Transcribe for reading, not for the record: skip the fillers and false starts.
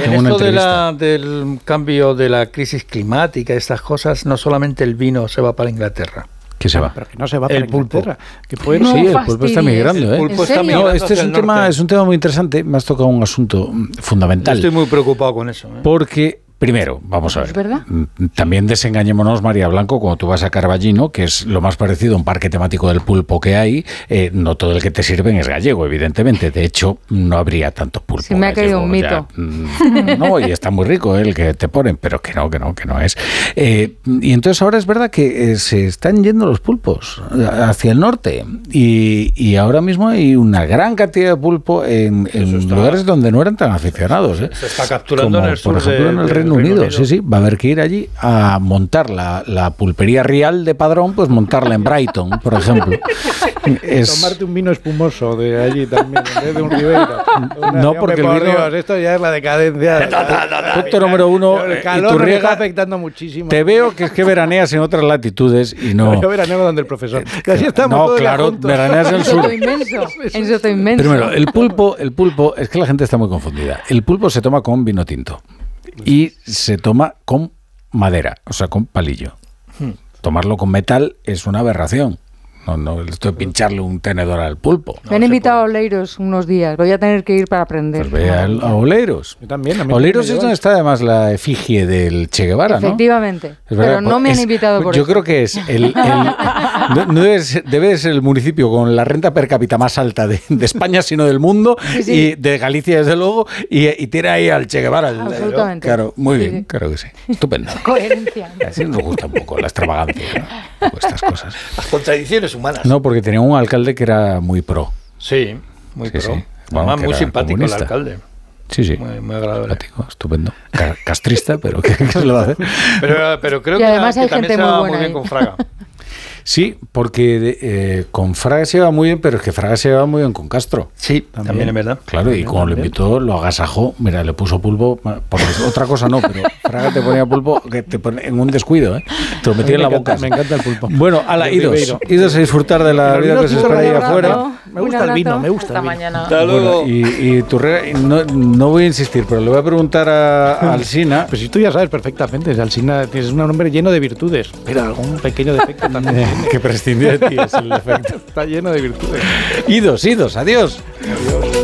En esto del cambio de la crisis climática, estas cosas, no solamente el vino se va para Inglaterra. ¿Qué se va? Pero que no se va para El pulpo. Inglaterra. Que puede... Sí, el pulpo está migrando, ¿eh? El pulpo está No, migrando este hacia es un tema muy interesante. Me has tocado un asunto fundamental. Estoy muy preocupado con eso. Porque, primero, vamos a ver. ¿Es verdad? También desengañémonos, María Blanco, cuando tú vas a Carballino, que es lo más parecido a un parque temático del pulpo que hay, no todo el que te sirven es gallego, evidentemente. De hecho, no habría tanto pulpo. Sí, me ha caído un mito. No, y está muy rico el que te ponen, pero que no es. Y entonces ahora es verdad que se están yendo los pulpos hacia el norte y ahora mismo hay una gran cantidad de pulpo en lugares donde no eran tan aficionados. Se está capturando como, en el sur, por ejemplo, en el Reino Unido. Sí, va a haber que ir allí a montar la pulpería real de Padrón, pues montarla en Brighton, por ejemplo. Tomarte un vino espumoso de allí también, en vez de un Ribeira. No, porque por el vino... Dios, esto ya es la decadencia. Punto número 1, El calor nos está afectando muchísimo. Te veo que es que veraneas en otras latitudes y no... Yo veraneo donde el profesor. Que así estamos no, todos claro, juntos. veraneas en el sur. En Soto Inmenso. Primero, el pulpo, es que la gente está muy confundida. El pulpo se toma con vino tinto y se toma con madera, o sea, con palillo. Tomarlo con metal es una aberración. No, esto de pincharle un tenedor al pulpo. Me han invitado a Oleiros unos días. Voy a tener que ir para aprender. Pues ve a Oleiros. Yo también. Oleiros es donde está además la efigie del Che Guevara, ¿no? Efectivamente. Es verdad, Pero no me han invitado por yo eso. creo que es debe de ser el municipio con la renta per cápita más alta de España, sino del mundo, Sí. y de Galicia, desde luego, y tiene ahí al Che Guevara. Absolutamente. Claro, muy Sí, bien, sí. claro que sí. Estupendo. Coherencia. Así nos gusta un poco la extravagancia, ¿no? Estas cosas. Las contradicciones humanas. No, porque tenía un alcalde que era muy pro. Sí, muy Sí, pro. sí. Además, Bueno, que muy era simpático comunista. el alcalde. Sí. Muy agradable. Simpático, estupendo. Castrista, pero ¿qué se le va a hacer? Pero creo Y además que hay también gente se muy va buena muy bien ahí. con Fraga. Sí, porque con Fraga se lleva muy bien, pero es que Fraga se lleva muy bien con Castro. Sí, también es verdad. Claro, y cuando lo invitó, lo agasajó. Mira, le puso pulpo, porque otra cosa no, pero Fraga te ponía pulpo que te pone en un descuido, ¿eh? Te lo metía en la boca. Me encanta el pulpo. Bueno, idos a disfrutar de la vida que se espera ahí afuera. Me gusta el vino, me gusta el vino. Mañana. Hasta luego. Bueno, y Turrera, no voy a insistir, pero le voy a preguntar a Alsina. Pues si tú ya sabes perfectamente, Alsina tienes un nombre lleno de virtudes, pero algún pequeño defecto también. Que prescindió de ti es el defecto. Está lleno de virtudes. Idos, adiós.